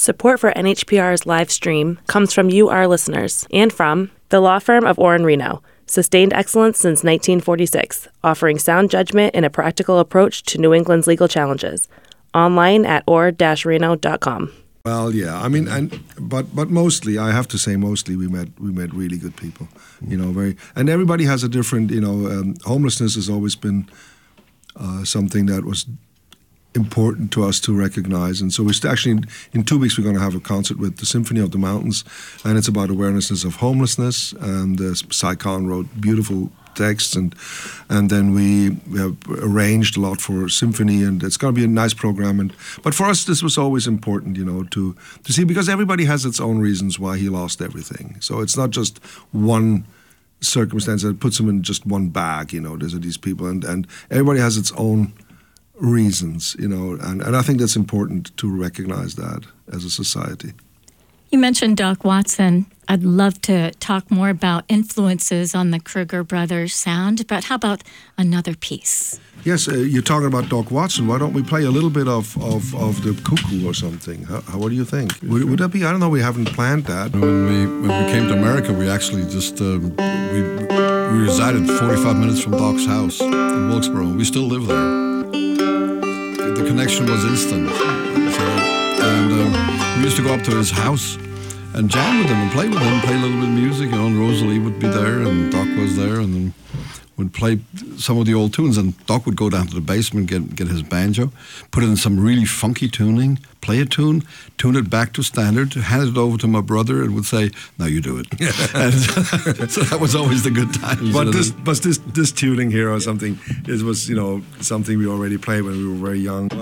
Support for NHPR's live stream comes from you, our listeners, and from the law firm of Orr & Reno, sustained excellence since 1946, offering sound judgment and a practical approach to New England's legal challenges. Online at orr-reno.com. Well, yeah, I mean, but mostly, I have to say, mostly we met really good people, and everybody has a different, homelessness has always been something that was important to us to recognize, and so we actually in 2 weeks we're going to have a concert with the Symphony of the Mountains, and it's about awareness of homelessness, and Cy Kahn wrote beautiful texts, and then we have arranged a lot for symphony, and it's going to be a nice program. But for us, this was always important, to see, because everybody has its own reasons why he lost everything. So it's not just one circumstance that puts him in just one bag. There's these people, and everybody has its own reasons, and I think that's important to recognize that as a society. You mentioned Doc Watson. I'd love to talk more about influences on the Kruger Brothers sound, but how about another piece? Yes, you're talking about Doc Watson. Why don't we play a little bit of the Cuckoo or something? What do you think? Would that be? I don't know. We haven't planned that. When we came to America, we actually just we resided 45 minutes from Doc's house in Wilkesboro. We still live there. The connection was instant. We used to go up to his house and jam with him and play with him, play a little bit of music. And Rosalie would be there, and Doc was there, and then would play some of the old tunes. And Doc would go down to the basement, get his banjo, put it in some really funky tuning, play a tune it back to standard, hand it over to my brother, and would say, "Now you do it." And so that was always the good times. But this tuning here or something, it was something we already played when we were very young.